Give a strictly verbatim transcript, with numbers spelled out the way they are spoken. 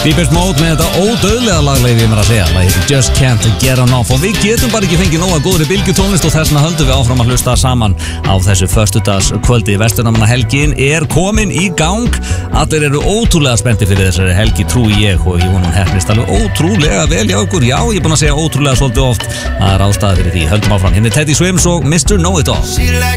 Deepest Mode með þetta ódauðlega laglega við mér að segja. Það heitir Just Can't Get Enough og við getum bara ekki fengið nóga góðri bylgjutónlist og þess vegna höldum við áfram að hlusta saman á þessu föstudags kvöldi. Vesturnámanna helgin er komin í gang. Allir eru ótrúlega spenntir fyrir þessari helgi, trúi ég, og ég vona hún hefnist alveg ótrúlega vel hjá ykkur. Já, ég er búin að segja ótrúlega svolítið oft. Það er ástæða fyrir því. Höldum áfram. Hérna er Teddy Swims og mister Know It All.